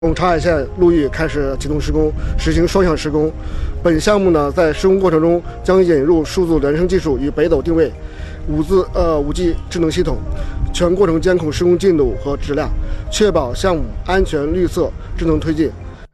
长海线陆域开始启动施工，实行双向施工。本项目呢，在施工过程中将引入数字孪生技术与北斗定位、5G 智能系统，全过程监控施工进度和质量，确保项目安全、绿色、智能推进。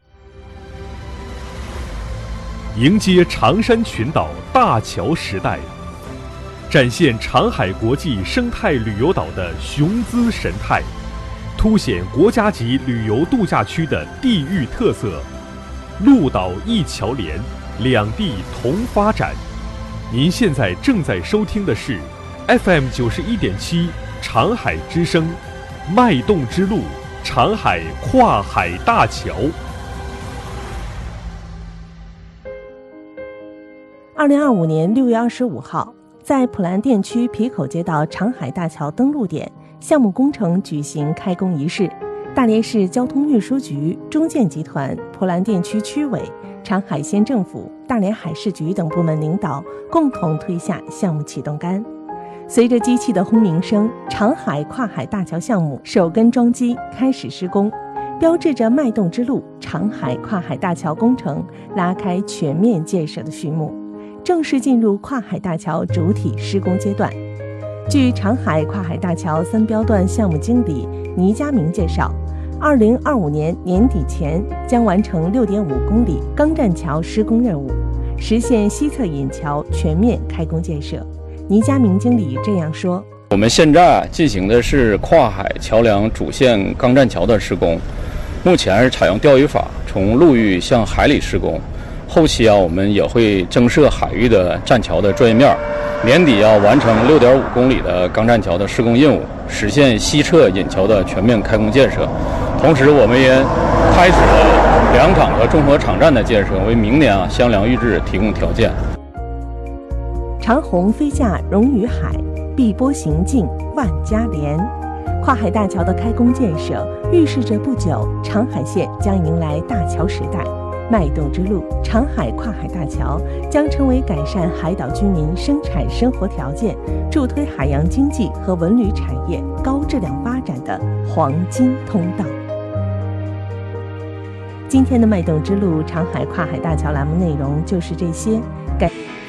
迎接长山群岛大桥时代，展现长海国际生态旅游岛的雄姿神态，凸显国家级旅游度假区的地域特色，陆岛一桥连，两地同发展。您现在正在收听的是 FM91.7 长海之声，脉动之路，长海跨海大桥。 2025年6月25号，在普兰店区皮口街道长海大桥登陆点，项目工程举行开工仪式。大连市交通运输局、中建集团、普兰店区区委、长海县政府、大连海事局等部门领导共同推下项目启动杆。随着机器的轰鸣声，长海跨海大桥项目首根桩基开始施工，标志着脉动之路长海跨海大桥工程拉开全面建设的序幕，正式进入跨海大桥主体施工阶段。据长海跨海大桥3标段项目经理倪家明介绍，2025年年底前将完成6.5公里钢栈桥施工任务，实现西侧引桥全面开工建设。倪家明经理这样说： 我们现在进行的是跨海桥梁主线钢栈桥的施工，目前是采用钓鱼法，从陆域向海里施工。后期我们也会增设海域的栈桥的专业面，年底要完成6.5公里的钢栈桥的施工任务，实现西侧引桥的全面开工建设。同时，我们也开始了两场和综合场站的建设，为明年襄量预制提供条件。 长虹飞架融于海，碧波行进万家连。跨海大桥的开工建设，预示着不久长海县将迎来大桥时代。脉动之路长海跨海大桥将成为改善海岛居民生产生活条件、助推海洋经济和文旅产业高质量发展的黄金通道。今天的脉动之路长海跨海大桥栏目内容就是这些，